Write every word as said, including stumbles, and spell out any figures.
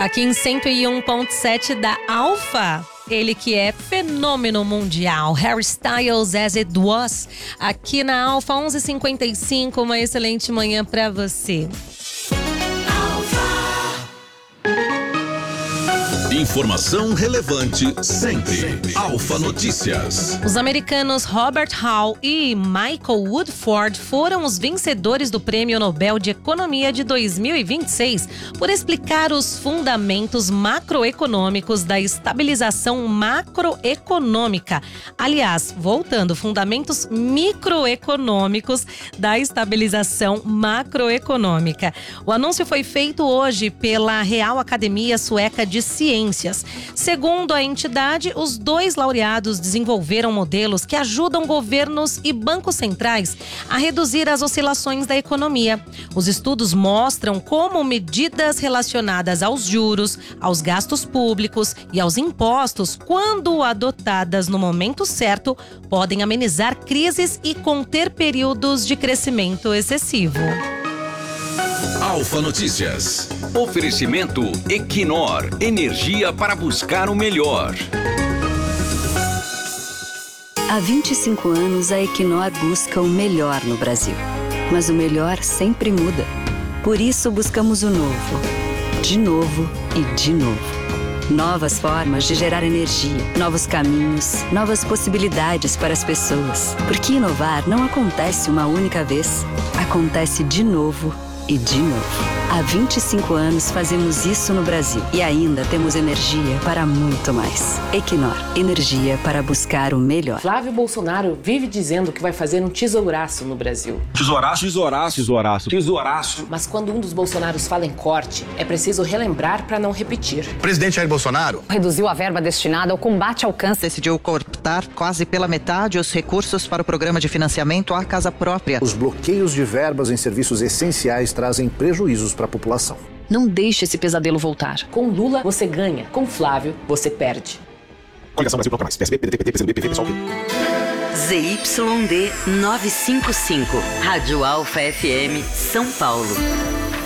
Aqui em cento e um ponto sete da Alfa. Ele que é fenômeno mundial, Harry Styles, As It Was. Aqui na Alfa onze e cinquenta e cinco, uma excelente manhã pra você. Informação relevante sempre. Alfa Notícias. Os americanos Robert Hall e Michael Woodford foram os vencedores do Prêmio Nobel de Economia de dois mil e vinte e seis por explicar os fundamentos macroeconômicos da estabilização macroeconômica. Aliás, voltando, fundamentos microeconômicos da estabilização macroeconômica. O anúncio foi feito hoje pela Real Academia Sueca de Ciências. Segundo a entidade, os dois laureados desenvolveram modelos que ajudam governos e bancos centrais a reduzir as oscilações da economia. Os estudos mostram como medidas relacionadas aos juros, aos gastos públicos e aos impostos, quando adotadas no momento certo, podem amenizar crises e conter períodos de crescimento excessivo. Alfa Notícias. Oferecimento Equinor, energia para buscar o melhor. Há vinte e cinco anos, a Equinor busca o melhor no Brasil. Mas o melhor sempre muda. Por isso, buscamos o novo. De novo e de novo. Novas formas de gerar energia, novos caminhos, novas possibilidades para as pessoas. Porque inovar não acontece uma única vez. Acontece de novo e de novo. Há vinte e cinco anos fazemos isso no Brasil e ainda temos energia para muito mais. Equinor, energia para buscar o melhor. Flávio Bolsonaro vive dizendo que vai fazer um tesouraço no Brasil. Tesouraço? Tesouraço. Tesouraço. Tesouraço. Mas quando um dos Bolsonaros fala em corte, é preciso relembrar para não repetir. O presidente Jair Bolsonaro reduziu a verba destinada ao combate ao câncer. Decidiu cortar quase pela metade os recursos para o programa de financiamento à casa própria. Os bloqueios de verbas em serviços essenciais trazem prejuízos para a população. Não deixe esse pesadelo voltar. Com Lula, você ganha. Com Flávio, você perde. Coligação Brasil Bloco Mais. P S B, P D T, P T, P C B, P V, P SOL. Z Y D novecentos e cinquenta e cinco. Rádio Alfa F M, São Paulo.